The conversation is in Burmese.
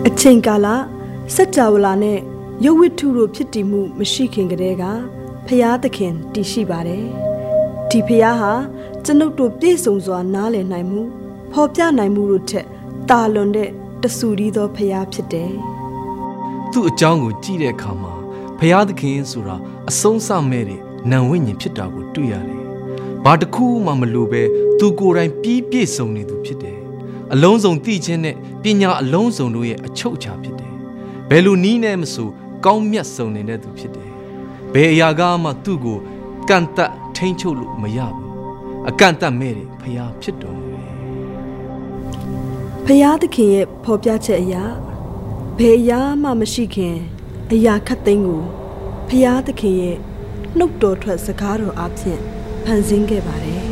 အချိန်ကာလစัจ java လာနဲ့ရုပ်ဝတ္ထုတို့ဖြစ်တည်မှုမရှိခင်ကတည်းကဖျားသခင်တည်ရှိပါတယ်ဒီဖျားဟာကျွန်ုပ်တို့ပြည့်စုံစွာနားလည်နိုင်မှုဖော်ပြနိုင်မှုတို့ထက်တာလွန်တဲ့တဆူရီသောဖျားဖြစ်တယ်သူ့အကြောင်းကိုကြည့်တဲ့အခါမှာဖျားသခင်ဆိုတာအဆုံးစမဲ့တဲ့နံဝိညာဉ်ဖြစ်တာကိုတွေ့ရတယ်ဘာတစ်ခုမှမလိုပဲသူကိုယ်တိုင်ပြည့်စုံနေသူဖြစ်တယ်အလုံးစုံသိခြင်းနဲ့ပညာအလုံးစုံတို့ရဲ့အချုပ်အခြာဖြစ်တယ်ဘယ်လိုနည်းနဲ့မဆိုကောင်းမြတ်စုံနေတဲ့သူဖြစ်တယ်ဘယ်အရာကမှသူ့ကိုကန့်သတ်ထိန်းချုပ်လို့မရဘူးအကန့်အသတ်မဲ့တဲ့ဖျားဖြစ်တော်မူတယ်ဖျားသခင်ရဲ့ဖော်ပြချက်အရာဘယ်အရာမှမရှိခင်အရာခတ်သိမ်းကိုဖျားသခင်ရဲ့နှုတ်တော်ထွက်စကားတော်အပြင်ဖန်ဆင်းခဲ့ပါတယ်